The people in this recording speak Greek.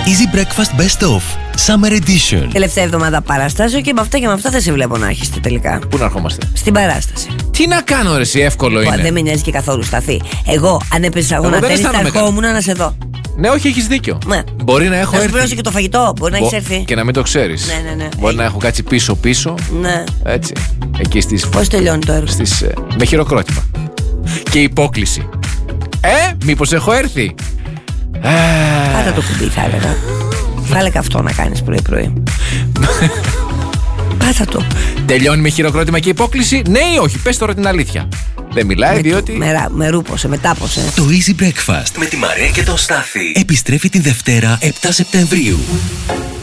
Easy Breakfast Best Of Summer Edition. Τελευταία εβδομάδα παραστάσεων και με αυτά δεν σε βλέπω να έχεις τελικά. Πού να ερχόμαστε? Στην παράσταση. Τι να κάνω, ρε, εσύ, εύκολο είναι. Δεν με νοιάζει και καθόλου, Σταθή. Εγώ, αν έπαιζες αγώνα τέννις, θα ερχόμουν να σε δω. Ναι, όχι, έχεις δίκιο. Ναι. Μπορεί να έχω έρθει. Να σου και το φαγητό, μπορεί να έχεις έρθει. Και να μην το ξέρεις. Ναι. Μπορεί να έχω κάτσει πίσω. Ναι. Έτσι. Εκεί στις. Πώς τελειώνει το έργο? Με χειροκρότημα. Και υπόκληση. Μήπως έχω έρθει? Πάτα το κουμπί, θα έλεγα. Θα έλεγα αυτό να κάνεις πρωί-πρωί. Πάτα το. Τελειώνει με χειροκρότημα και υπόκληση, ναι ή όχι? Πες τώρα την αλήθεια. Δεν μιλάει διότι. Με ρούπωσε, μετάπωσε. Το Easy Breakfast με τη Μαρία και τον Στάθη επιστρέφει την Δευτέρα 7 Σεπτεμβρίου.